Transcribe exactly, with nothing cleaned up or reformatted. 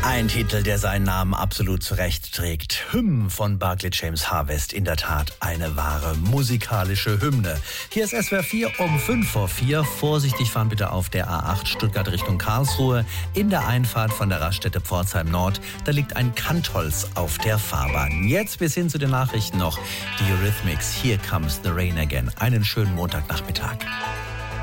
Ein Titel, der seinen Namen absolut zurecht trägt. Hymn von Barclay James Harvest. In der Tat eine wahre musikalische Hymne. Hier ist S W R vier um fünf vor vier. Vorsichtig fahren bitte auf der A acht Stuttgart Richtung Karlsruhe. In der Einfahrt von der Raststätte Pforzheim Nord. Da liegt ein Kantholz auf der Fahrbahn. Jetzt bis hin zu den Nachrichten noch die Eurythmics. Here Comes the Rain Again. Einen schönen Montagnachmittag.